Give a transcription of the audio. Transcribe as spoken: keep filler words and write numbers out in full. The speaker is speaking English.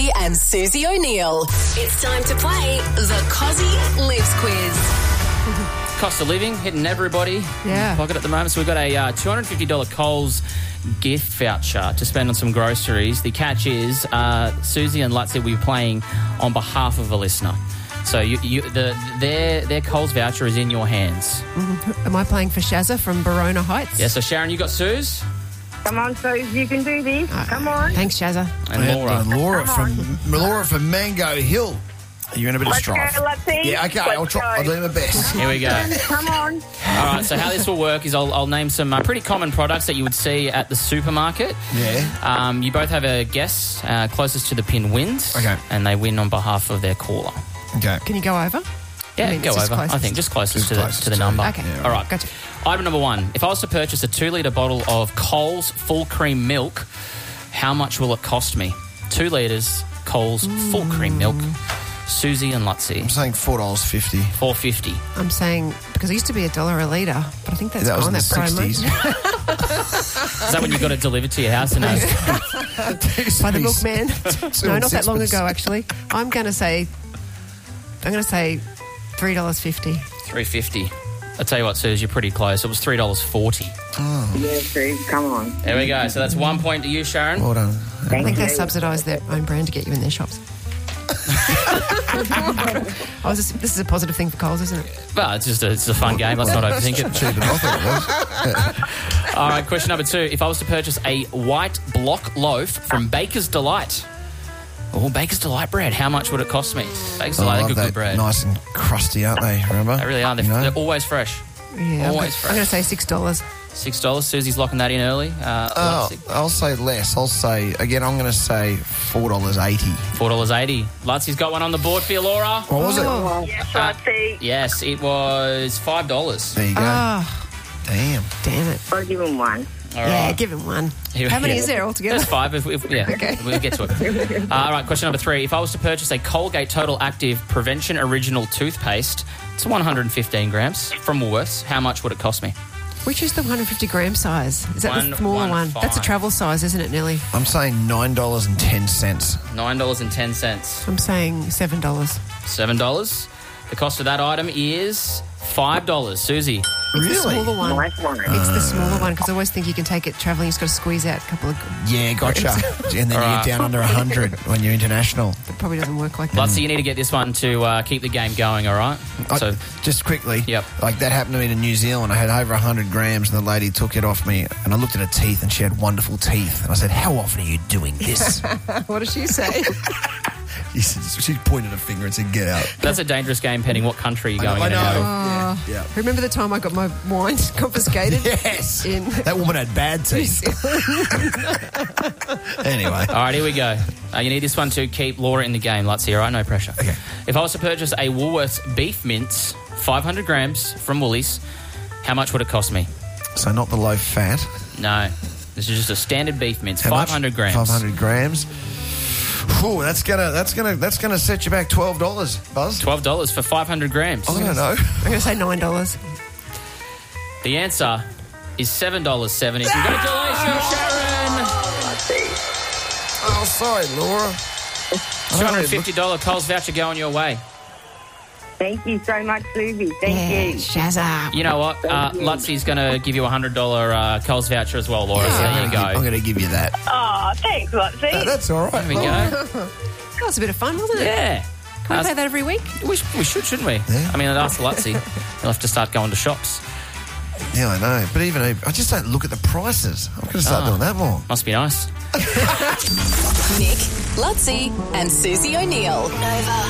Lutzi and Susie O'Neill. It's time to play the Cozzy Lives Quiz. Cost of living hitting everybody Yeah. in the pocket at the moment. So we've got a uh, two hundred fifty dollars Coles gift voucher to spend on some groceries. The catch is uh, Susie and Lutzi will be playing on behalf of a listener. So you, you, the, their their Coles voucher is in your hands. Mm-hmm. Am I playing for Shazza from Barona Heights? Yeah, so Sharon, you got Suze Come on, Suze, you can do this. Uh, Come on. Thanks, Shazza. and Laura. Uh, Laura from Laura from Mango Hill. You're in a bit Let's of strife. go, Lutzi. Yeah, okay. Let's I'll try. go. I'll do my best. Here we go. Come on. All right, so how this will work is I'll, I'll name some uh, pretty common products that you would see at the supermarket. Yeah. Um, you both have a guess. Uh, closest to the pin wins. Okay. And they win on behalf of their caller. Okay. Can you go over? Yeah, I mean, go it's just over. I closest. think just closest Just to the, closest to the to- number. Okay. Yeah, All right. Gotcha. Item number one. If I was to purchase a two-litre bottle of Coles full cream milk, how much will it cost me? Two litres Coles full cream milk. Susie and Lutzi. I'm saying four dollars fifty. four fifty. I'm saying, because it used to be a dollar a litre, but I think that's That was gone, in that the promo. sixties. Is that when you got it delivered to your house? And uh, By the milkman. Two No, and not that long sixpence. ago, actually. I'm going to say, I'm going to say three dollars fifty. three fifty. I tell you what, Suze, you're pretty close. It was three dollars forty. Yeah, Suze, come on. There we go. So that's one point to you, Sharon. Well done. I Thank think you. they subsidise their own brand to get you in their shops. I was just, this is a positive thing for Coles, isn't it? Well, it's just a, it's a fun game. Let's not overthink it. Cheaper than I thought it was. All right, question number two. If I was to purchase a white block loaf from Baker's Delight, oh, Baker's Delight bread, how much would it cost me? Baker's I Delight, love good, that. good bread. Nice and crusty, aren't they? Remember? They really are. They're, You know? they're always fresh. Yeah. I'm, Always I'm going to say six dollars. Six dollars. Susie's locking that in early. Uh, Oh, Lutzi, I'll say less. I'll say again. I'm going to say four dollars eighty. four dollars eighty. Lutzi's got one on the board for you, Laura. What was it? Oh, Yes, Lutzi. Yes, it was five dollars. There you go. oh, Damn. damn it. I'll give him one. All Yeah, right. give him one. Here- How many yeah. is there altogether? There's five. If, if, yeah, Okay. we'll get to it. Uh, all right, question number three. If I was to purchase a Colgate Total Active Prevention Original toothpaste, it's one hundred fifteen grams from Woolworths, how much would it cost me? Which is the one hundred fifty gram size? Is that One- the smaller one one? five. That's a travel size, isn't it, Nelly? I'm saying nine dollars and ten cents. nine dollars and ten cents. I'm saying seven dollars. seven dollars. The cost of that item is five dollars. Susie. It's the Really? smaller one. Nice one. It's the smaller one because I always think you can take it travelling. You've just got to squeeze out a couple of. Yeah, gotcha. And then you Alright. get down under a hundred when you're international. It probably doesn't work like that. Lutzi, you need to get this one to uh, keep the game going, all right? I- So, just quickly, Yep. like that happened to me in New Zealand. I had over one hundred grams and the lady took it off me and I looked at her teeth and she had wonderful teeth. And I said, how often are you doing this? What does she say? She said- she pointed a finger and said, get out. that's a dangerous game, pending what country you're going I in know. and out of. Yeah, yeah. Remember the time I got my wine confiscated? Yes. In That woman had bad teeth. Anyway. All right, here we go. Uh, you need this one to keep Laura in the game, Lutzi, all right? No pressure. Okay. If I was to purchase a Woolworths beef mince, five hundred grams from Woolies, how much would it cost me? So not the low fat. No. This is just a standard beef mince, How five much? hundred grams. five hundred grams. Ooh, that's gonna that's gonna that's gonna set you back twelve dollars, Buzz. twelve dollars for five hundred grams. I don't know. I'm going to say nine dollars. The answer is seven dollars seventy. Congratulations, Sharon! Oh, sorry, Laura. two hundred fifty dollars Coles voucher going your way. Thank you so much, Susie. Thank Yeah, you. Shazza. You know what? Uh, you. Lutzi's going to give you a one hundred dollars uh, Coles voucher as well, Laura. So there you go. I'm going to give you that. Oh, thanks, Lutzi. Uh, that's all right. There we go. That was a bit of fun, wasn't it? Yeah. Can we Uh, play that every week? We, sh- we should, shouldn't we? Yeah. I mean, I'd ask Lutzi. He'll have to start going to shops. Yeah, I know. But even I just don't look at the prices. I'm going to start Oh. doing that more. Must be nice. Nick, Lutzi, and Susie O'Neill. Nova.